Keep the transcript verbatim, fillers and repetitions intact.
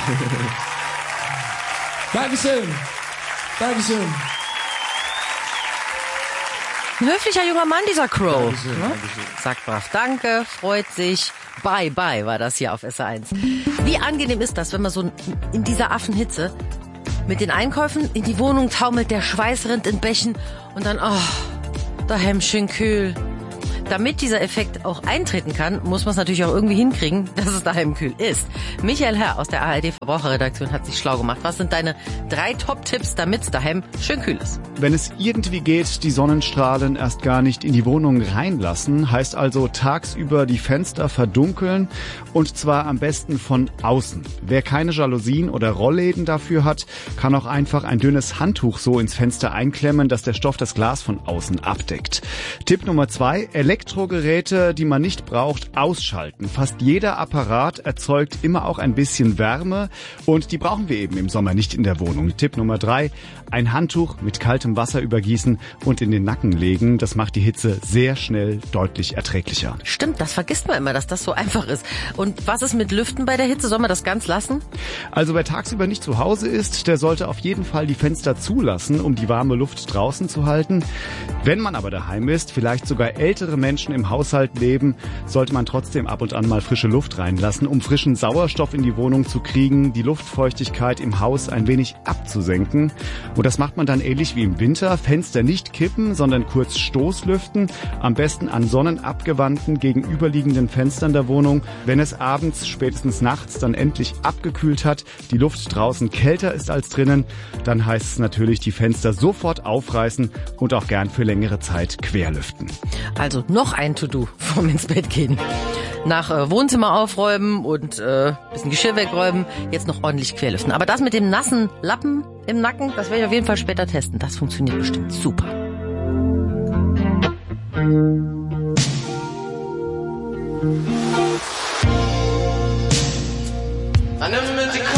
Dankeschön. Dankeschön. Ein höflicher junger Mann, dieser Crow. Dankeschön, ne? Dankeschön. Sagt brav Danke, freut sich. Bye, bye war das hier auf S R eins. Wie angenehm ist das, wenn man so in dieser Affenhitze mit den Einkäufen in die Wohnung taumelt, der Schweiß rinnt in Bächen und dann, oh, daheim schön kühl. Damit dieser Effekt auch eintreten kann, muss man es natürlich auch irgendwie hinkriegen, dass es daheim kühl ist. Michael Herr aus der A R D-Verbraucherredaktion hat sich schlau gemacht. Was sind deine drei Top-Tipps, damit es daheim schön kühl ist? Wenn es irgendwie geht, die Sonnenstrahlen erst gar nicht in die Wohnung reinlassen, heißt also tagsüber die Fenster verdunkeln und zwar am besten von außen. Wer keine Jalousien oder Rollläden dafür hat, kann auch einfach ein dünnes Handtuch so ins Fenster einklemmen, dass der Stoff das Glas von außen abdeckt. Tipp Nummer zwei, Elektrogeräte, die man nicht braucht, ausschalten. Fast jeder Apparat erzeugt immer auch ein bisschen Wärme und die brauchen wir eben im Sommer nicht in der Wohnung. Tipp Nummer drei, ein Handtuch mit kaltem Wasser übergießen und in den Nacken legen. Das macht die Hitze sehr schnell deutlich erträglicher. Stimmt, das vergisst man immer, dass das so einfach ist. Und was ist mit Lüften bei der Hitze? Soll man das ganz lassen? Also wer tagsüber nicht zu Hause ist, der sollte auf jeden Fall die Fenster zulassen, um die warme Luft draußen zu halten. Wenn man aber daheim ist, vielleicht sogar ältere Menschen im Haushalt leben, sollte man trotzdem ab und an mal frische Luft reinlassen, um frischen Sauerstoff in die Wohnung zu kriegen, die Luftfeuchtigkeit im Haus ein wenig abzusenken. Und das macht man dann ähnlich wie im Winter. Fenster nicht kippen, sondern kurz Stoßlüften. Am besten an sonnenabgewandten gegenüberliegenden Fenstern der Wohnung. Wenn es abends, spätestens nachts dann endlich abgekühlt hat, die Luft draußen kälter ist als drinnen, dann heißt es natürlich, die Fenster sofort aufreißen und auch gern für längere Zeit querlüften. Also noch ein To-Do vorm ins Bett gehen. Nach äh, Wohnzimmer aufräumen und äh, bisschen Geschirr wegräumen, jetzt noch ordentlich querlüften. Aber das mit dem nassen Lappen im Nacken, das werde ich auf jeden Fall später testen. Das funktioniert bestimmt super. I never meant to call